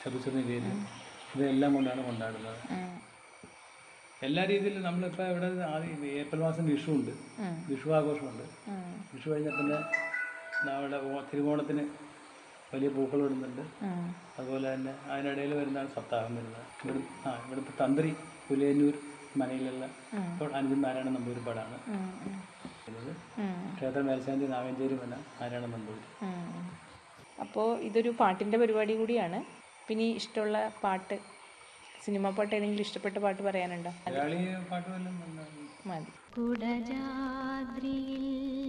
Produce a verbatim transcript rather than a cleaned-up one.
ചതുശ്രുതിയിൽ ഇതെല്ലാം കൊണ്ടാണ് കൊണ്ടാടുന്നത്. എല്ലാ രീതിയിലും നമ്മളിപ്പോൾ ഇവിടെ ആദ്യം ഏപ്രിൽ മാസം വിഷു ഉണ്ട്, വിഷു ആഘോഷമുണ്ട്. വിഷു കഴിഞ്ഞാൽ പിന്നെ നമ്മുടെ തിരുവോണത്തിന് വലിയ പൂക്കൾ ഇടുന്നുണ്ട്. അതുപോലെ തന്നെ അതിനിടയിൽ വരുന്നതാണ് സപ്താഹം വരുന്നത്. ഇവിടെ ആ ഇവിടുത്തെ തന്ത്രി പുലിയന്നൂർ മനയിലുള്ള അനുജൻ നാരായണ നമ്പൂതിരിപ്പാടാണ്. ക്ഷേത്ര മേൽശാന്തി നാഗഞ്ചേരി മന നാരായണ നമ്പൂതിരി. അപ്പോൾ ഇതൊരു പാട്ടിൻ്റെ പരിപാടി കൂടിയാണ്. പിന്നെ ഇഷ്ടമുള്ള പാട്ട്, സിനിമ പാട്ട് ഏതെങ്കിലും ഇഷ്ടപ്പെട്ട പാട്ട് പറയാനുണ്ടോ? മലയാളി പാട്ട് വല്ലതും മതി. കുടജാദ്രിയിൽ